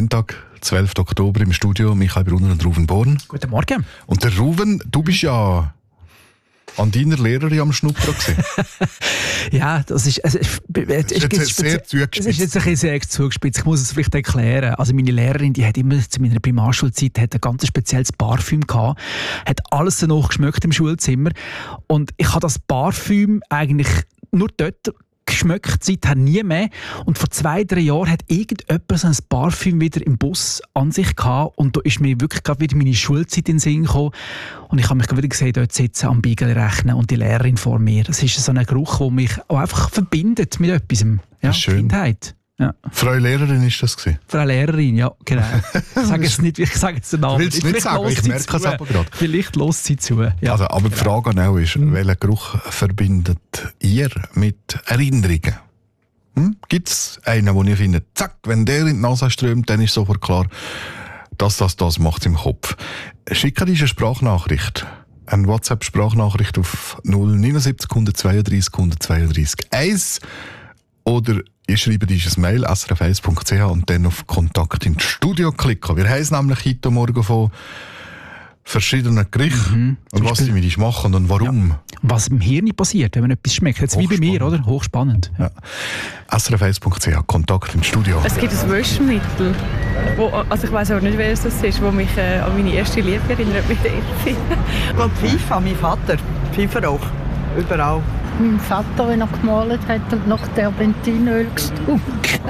Montag, 12. Oktober im Studio, Michael Brunner und Ruven Born. Guten Morgen. Und der Ruven, du bist ja an deiner Lehrerin am Schnuppern gewesen. Ja, das ist... Also, Das ist jetzt sehr zugespitzt. Das ist jetzt ein bisschen sehr zugespitzt. Ich muss es vielleicht erklären. Also meine Lehrerin, die hat immer zu meiner Primarschulzeit ein ganz spezielles Parfüm gehabt, hat alles danach geschmeckt im Schulzimmer. Und ich habe das Parfüm eigentlich nur dort geschmeckt, seither nie mehr. Und vor 2-3 Jahren hat irgendjemand so ein Parfüm wieder im Bus an sich gehabt. Und da ist mir wirklich gerade wieder meine Schulzeit in den Sinn gekommen. Und ich habe mich wieder gesehen, dort sitzen am Beagle rechnen und die Lehrerin vor mir. Das ist so ein Geruch, der mich auch einfach verbindet mit etwas. Ja, schön. Kindheit. Ja. Frau Lehrerin ist das gewesen? Frau Lehrerin, ja, genau. Ich sage jetzt nicht, ich sage jetzt den Namen. Willst du nicht sagen? Ich merke es aber gerade. Vielleicht lässt sie zu. Ja. Also, aber die Frage an auch ist, welchen Geruch verbindet ihr mit Erinnerungen? Gibt es einen, wo ihr findet, zack, wenn der in die Nase strömt, dann ist sofort klar, dass das macht im Kopf. Schickt uns eine Sprachnachricht. Eine WhatsApp-Sprachnachricht auf 079 132 132 1 oder ihr schreibt uns ein Mail srf1.ch und dann auf Kontakt ins Studio klicken. Wir haben es nämlich heute Morgen von verschiedenen Gerichten und was sie mit uns machen und warum. Ja. Was im Hirn passiert, wenn man etwas schmeckt. Jetzt wie bei mir, oder? Hochspannend. Ja. srf1.ch, Kontakt ins Studio. Es gibt ein Waschmittel, also ich weiss auch nicht, welches das ist, das mich an meine erste Liebe erinnert mit der Elfi. Pfeife an meinen Vater. Pfeifer auch. Überall. Mein Vater, wenn er gemalt hat und nach Terpentinöl gestunken.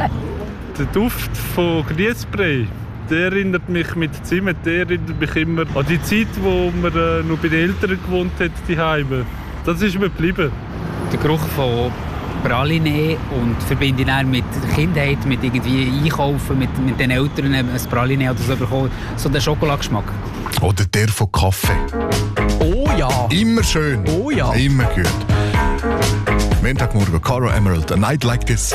Der Duft von Grießbrei, der erinnert mich mit Zimt, der erinnert mich immer an die Zeit, wo man noch bei den Eltern gewohnt hat, die Heime. Das ist mir geblieben. Der Geruch von Praline und verbinde ihn dann mit der Kindheit, mit irgendwie Einkaufen, mit den Eltern ein Praline oder so bekommen. So der Schokoladengeschmack. Oder der von Kaffee. Oh ja. Immer schön. Oh ja. Immer gut. Montagmorgen, Caro Emerald, A Night Like This.